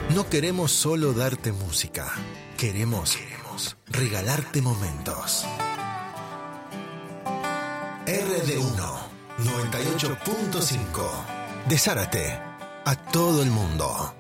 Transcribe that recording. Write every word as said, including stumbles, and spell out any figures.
No queremos solo darte música, queremos, queremos regalarte momentos. R D uno, noventa y ocho punto cinco. De Zárate a todo el mundo.